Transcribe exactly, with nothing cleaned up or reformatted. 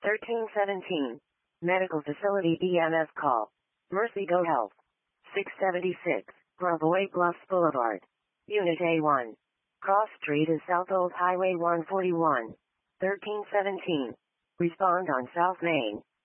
thirteen seventeen. Medical Facility E M S call. Mercy Go Health. six seventy-six. Gravois Bluffs Boulevard. Unit A one. Cross Street is South Old Highway one forty-one. thirteen seventeen. Respond on South Main.